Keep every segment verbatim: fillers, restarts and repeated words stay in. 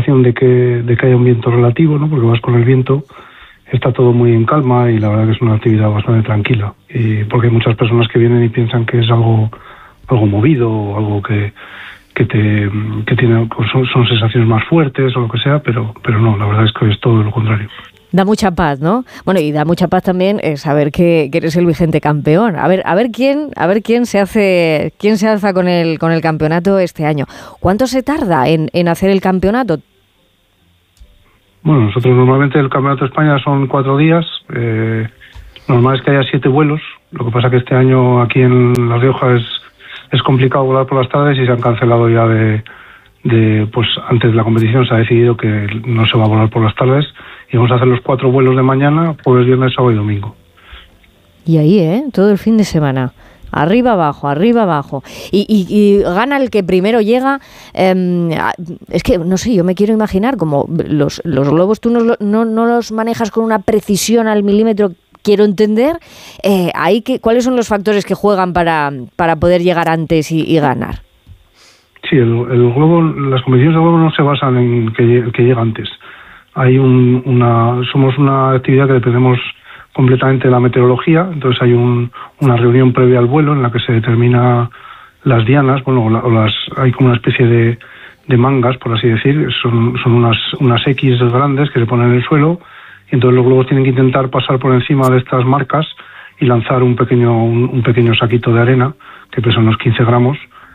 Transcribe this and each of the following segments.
sensación de que, de que haya un viento relativo, ¿no? Porque vas con el viento, está todo muy en calma y la verdad que es una actividad bastante tranquila. Y porque hay muchas personas que vienen y piensan que es algo, algo movido o algo que, que, te, que tiene, son, son sensaciones más fuertes o lo que sea, pero, pero no, la verdad es que es todo lo contrario. Da mucha paz, ¿no? Bueno, y da mucha paz también eh, saber que, que eres el vigente campeón. A ver, a ver quién, a ver quién se hace, quién se alza con el con el campeonato este año. ¿Cuánto se tarda en, en hacer el campeonato? Bueno, nosotros normalmente el campeonato de España son cuatro días. Eh, normal es que haya siete vuelos. Lo que pasa que este año aquí en La Rioja es es complicado volar por las tardes y se han cancelado ya de de pues antes de la competición se ha decidido que no se va a volar por las tardes. Y vamos a hacer los cuatro vuelos de mañana, jueves, viernes, sábado y domingo. Y ahí, ¿eh? Todo el fin de semana. Arriba, abajo, arriba, abajo. Y, y, y gana el que primero llega. Eh, es que, no sé, yo me quiero imaginar como los, los globos tú no, no, no los manejas con una precisión al milímetro, quiero entender. Eh, ahí que, ¿cuáles son los factores que juegan para, para poder llegar antes y, y ganar? Sí, el, el globo, las competiciones de globo no se basan en que, el que llega antes. Hay un, una, somos una actividad que dependemos completamente de la meteorología, entonces hay un, una reunión previa al vuelo en la que se determina las dianas, bueno, o, la, o las, hay como una especie de, de mangas, por así decir, son, son unas, unas X grandes que se ponen en el suelo, y entonces los globos tienen que intentar pasar por encima de estas marcas y lanzar un pequeño, un, un pequeño saquito de arena, que pesa unos quince gramos,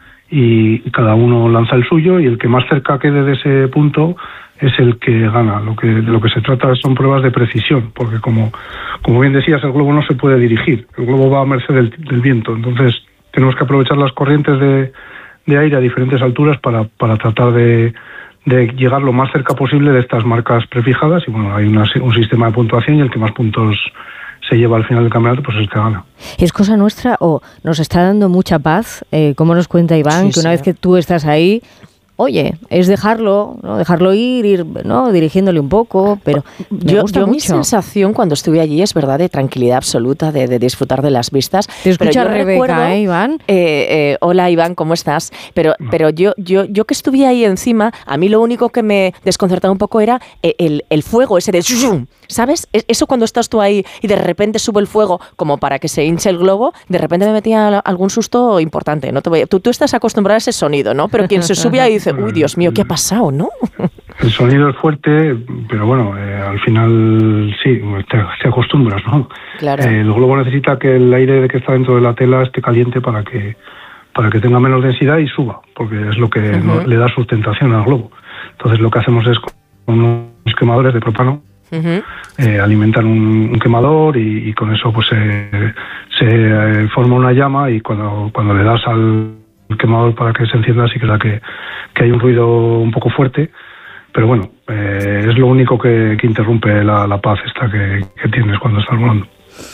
y cada uno lanza el suyo, y el que más cerca quede de ese punto es el que gana. Lo que, de lo que se trata son pruebas de precisión, porque como, como bien decías, el globo no se puede dirigir, el globo va a merced del, del viento, entonces tenemos que aprovechar las corrientes de, de aire a diferentes alturas para, para tratar de, de llegar lo más cerca posible de estas marcas prefijadas, y bueno, hay una, un sistema de puntuación y el que más puntos se lleva al final del campeonato, pues es el que gana. ¿Es cosa nuestra o nos está dando mucha paz? Eh, como nos cuenta Iván, sí, que una sí. vez que tú estás ahí, oye, es dejarlo, ¿no? Dejarlo ir, ir, ¿no? Dirigiéndole un poco, pero me yo, gusta yo mucho. Mi sensación cuando estuve allí es verdad de tranquilidad absoluta, de, de disfrutar de las vistas. Te escucha pero yo Rebeca, recuerdo, ¿eh, Iván? Eh, eh, hola, Iván, ¿cómo estás? Pero, pero yo, yo, yo que estuve ahí encima, a mí lo único que me desconcertaba un poco era el, el fuego ese de... ¿Sabes? Eso cuando estás tú ahí y de repente sube el fuego como para que se hinche el globo, de repente me metía algún susto importante. ¿No? Te voy a, tú, tú estás acostumbrado a ese sonido, ¿no? Pero quien se sube ahí dice, uy, Dios mío, ¿qué ha pasado, no? El sonido es fuerte, pero bueno, eh, al final sí, te, te acostumbras, ¿no? Claro. Eh, el globo necesita que el aire que está dentro de la tela esté caliente para que para que tenga menos densidad y suba, porque es lo que uh-huh. no, le da sustentación al globo. Entonces lo que hacemos es con unos quemadores de propano, uh-huh. eh, alimentan un, un quemador y, y con eso pues eh, se eh, forma una llama, y cuando, cuando le das al quemador para que se encienda sí que da que, que hay un ruido un poco fuerte, pero bueno, eh, es lo único que, que interrumpe la, la paz esta que, que tienes cuando estás volando.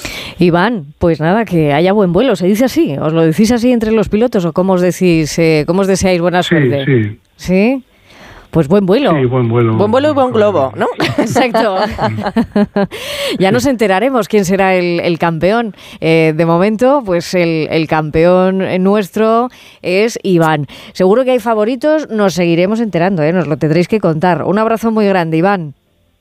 Iván, pues nada, que haya buen vuelo, ¿se dice así? ¿Os lo decís así entre los pilotos o cómo os decís, eh, cómo os deseáis buena suerte? Sí, sí. ¿Sí? Pues buen vuelo. Sí, buen vuelo. Buen vuelo y buen globo, ¿no? Exacto. Ya nos enteraremos quién será el, el campeón. Eh, de momento, pues el, el campeón nuestro es Iván. Seguro que hay favoritos, nos seguiremos enterando, ¿eh? Nos lo tendréis que contar. Un abrazo muy grande, Iván.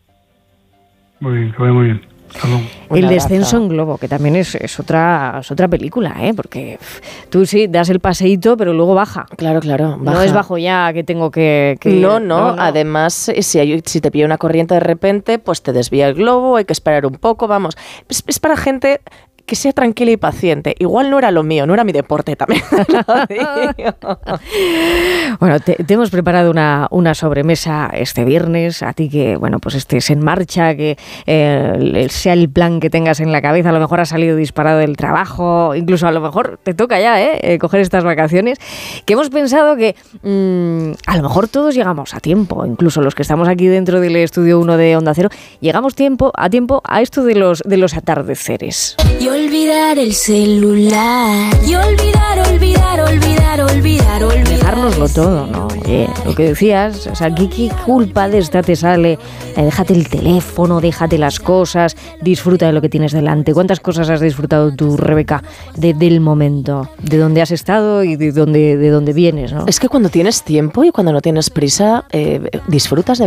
Muy bien, que vaya muy bien. El descenso en globo, que también es, es otra es otra película, ¿eh? Porque tú sí das el paseíto, pero luego baja. Claro, claro. Baja. No es bajo ya que tengo que... que no, no, no, no. Además, si, hay, si te pilla una corriente de repente, pues te desvía el globo, hay que esperar un poco, vamos. Es, es para gente que sea tranquila y paciente. Igual no era lo mío, no era mi deporte también. Lo digo. Bueno, te, te hemos preparado una, una sobremesa este viernes. A ti que, bueno, pues estés en marcha, que eh, sea el plan que tengas en la cabeza. A lo mejor has salido disparado del trabajo, incluso a lo mejor te toca ya, ¿eh? eh coger estas vacaciones. Que hemos pensado que mmm, a lo mejor todos llegamos a tiempo, incluso los que estamos aquí dentro del estudio uno de Onda Cero, llegamos tiempo a tiempo a esto de los, de los atardeceres. Y olvidar el celular. Y olvidar, olvidar, olvidar, olvidar, olvidar. Dejárnoslo todo, ¿no? Oye, lo que decías, o sea, ¿qué, qué culpa de esta te sale? Eh, déjate el teléfono, déjate las cosas, disfruta de lo que tienes delante. ¿Cuántas cosas has disfrutado tú, Rebeca, de, del momento? De dónde has estado y de dónde, de dónde vienes, ¿no? Es que cuando tienes tiempo y cuando no tienes prisa, eh, disfrutas de